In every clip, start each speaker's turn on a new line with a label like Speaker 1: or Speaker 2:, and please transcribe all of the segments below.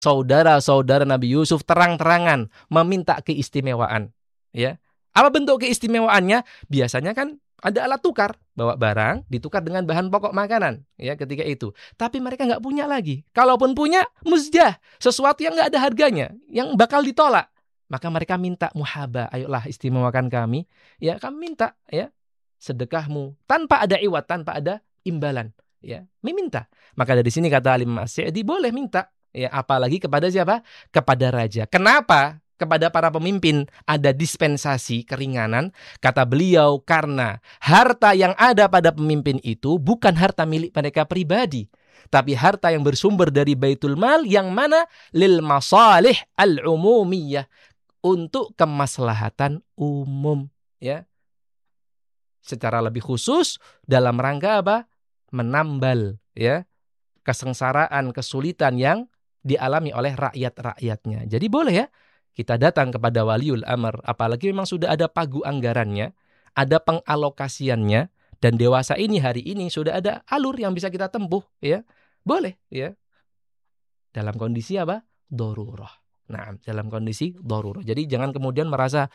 Speaker 1: saudara-saudara Nabi Yusuf terang-terangan meminta keistimewaan. Ya, apa bentuk keistimewaannya? Biasanya kan ada alat tukar, bawa barang ditukar dengan bahan pokok makanan, ya ketika itu. Tapi mereka nggak punya lagi. Kalaupun punya, muzjah, sesuatu yang nggak ada harganya, yang bakal ditolak. Maka mereka minta muhaba, ayolah istimewakan kami. Ya, kami minta ya sedekahmu tanpa ada iwat, tanpa ada imbalan. Ya, meminta. Maka dari sini kata Alim As-Sa'di boleh minta. Ya, apalagi kepada siapa? Kepada raja. Kenapa? Kepada para pemimpin ada dispensasi keringanan, kata beliau, karena harta yang ada pada pemimpin itu bukan harta milik mereka pribadi, tapi harta yang bersumber dari Baitul Mal yang mana lil masalih al-umumiyah, untuk kemaslahatan umum, ya. Secara lebih khusus dalam rangka apa? Menambal ya kesengsaraan, kesulitan yang dialami oleh rakyat-rakyatnya. Jadi boleh ya kita datang kepada waliul amr, apalagi memang sudah ada pagu anggarannya, ada pengalokasiannya, dan dewasa ini hari ini sudah ada alur yang bisa kita tempuh, ya boleh, ya dalam kondisi apa? Darurah. Nah, dalam kondisi darurah. Jadi jangan kemudian merasa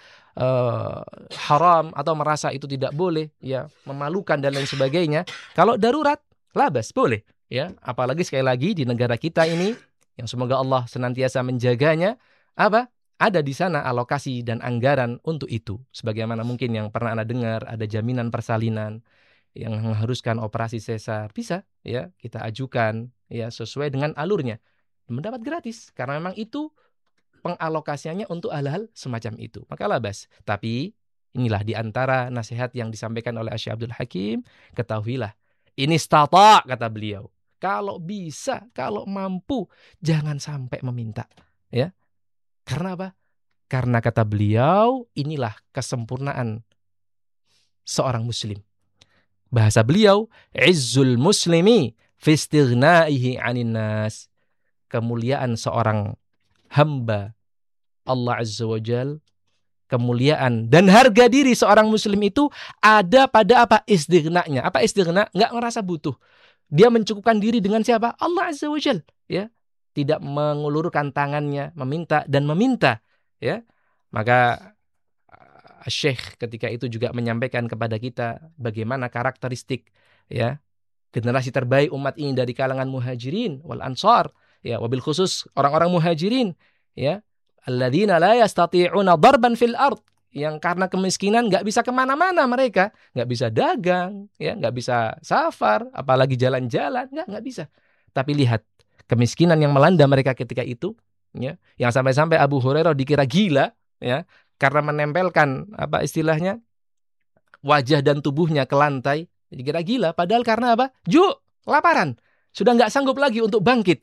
Speaker 1: haram atau merasa itu tidak boleh, ya memalukan dan lain sebagainya. Kalau darurat, labas boleh, ya. Apalagi sekali lagi di negara kita ini, yang semoga Allah senantiasa menjaganya, apa? Ada di sana alokasi dan anggaran untuk itu. Sebagaimana mungkin yang pernah Anda dengar, ada jaminan persalinan yang mengharuskan operasi sesar, bisa ya kita ajukan ya sesuai dengan alurnya, mendapat gratis karena memang itu pengalokasiannya untuk hal-hal semacam itu. Maka labas. Tapi inilah di antara nasihat yang disampaikan oleh Syekh Abdul Hakim, ketahuilah ini istata, kata beliau. Kalau bisa, kalau mampu, jangan sampai meminta, ya. Karena apa? Karena kata beliau, inilah kesempurnaan seorang muslim. Bahasa beliau, izzul muslimi fi istighnaihi 'anil nas. Kemuliaan seorang hamba Allah Azza wa Jal, kemuliaan dan harga diri seorang muslim itu ada pada apa? Istighna'nya. Apa istighna? Enggak ngerasa butuh. Dia mencukupkan diri dengan siapa? Allah Azza wa Jal, ya. Tidak mengulurkan tangannya, meminta dan meminta, ya. Maka Syekh ketika itu juga menyampaikan kepada kita bagaimana karakteristik ya generasi terbaik umat ini dari kalangan muhajirin wal ansar, ya, wabil khusus orang-orang muhajirin, ya, alladzina la yastati'una darban fil ard, yang karena kemiskinan nggak bisa kemana-mana, mereka nggak bisa dagang, ya, nggak bisa safar, apalagi jalan-jalan, nggak bisa. Tapi lihat kemiskinan yang melanda mereka ketika itu, ya, yang sampai-sampai Abu Hurairah dikira gila, ya, karena menempelkan apa istilahnya wajah dan tubuhnya ke lantai, dikira gila. Padahal karena apa? Kelaparan, sudah nggak sanggup lagi untuk bangkit.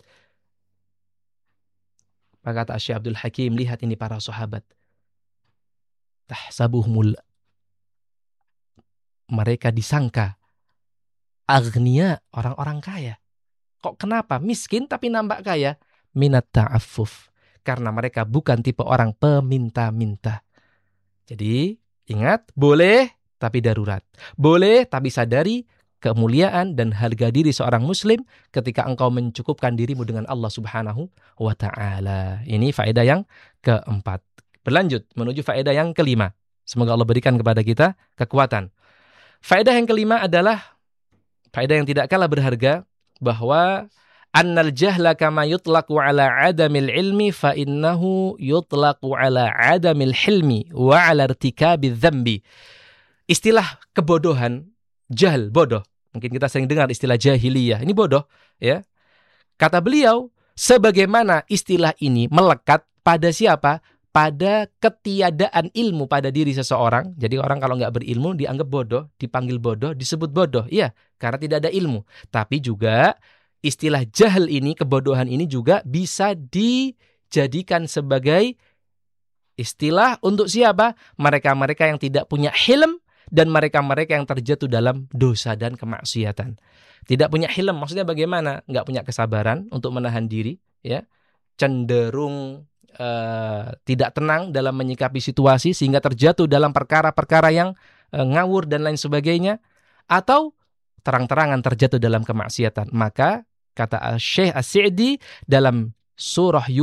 Speaker 1: Maka kata Syekh Abdul Hakim, lihat ini para sahabat. Tahsabuhumul, mereka disangka aghnia, orang-orang kaya. Kok kenapa? Miskin tapi nampak kaya? Minat ta'affuf. Karena mereka bukan tipe orang peminta-minta. Jadi ingat, boleh tapi darurat. Boleh tapi sadari kemuliaan dan harga diri seorang muslim ketika engkau mencukupkan dirimu dengan Allah Subhanahu wa ta'ala. Ini faedah yang keempat. Berlanjut menuju faedah yang kelima. Semoga Allah berikan kepada kita kekuatan. Faedah yang kelima adalah faedah yang tidak kalah berharga, bahwa annal jahla kama yutlaqu ala adamil ilmi fa innahu yutlaqu ala adamil hilmi wa ala irtikabiz dzambi. Istilah kebodohan, jahl, bodoh. Mungkin kita sering dengar istilah jahiliyah. Ini bodoh, ya. Kata beliau, sebagaimana istilah ini melekat pada siapa? Pada ketiadaan ilmu pada diri seseorang. Jadi orang kalau nggak berilmu dianggap bodoh, dipanggil bodoh, disebut bodoh. Iya, karena tidak ada ilmu. Tapi juga istilah jahl ini, kebodohan ini juga bisa dijadikan sebagai istilah untuk siapa? Mereka-mereka yang tidak punya hilm dan mereka-mereka yang terjatuh dalam dosa dan kemaksiatan. Tidak punya hilm, maksudnya bagaimana? Nggak punya kesabaran untuk menahan diri, ya. Cenderung tidak tenang dalam menyikapi situasi sehingga terjatuh dalam perkara-perkara yang ngawur dan lain sebagainya, atau terang-terangan terjatuh dalam kemaksiatan. Maka kata Syekh As-Sa'di dalam surah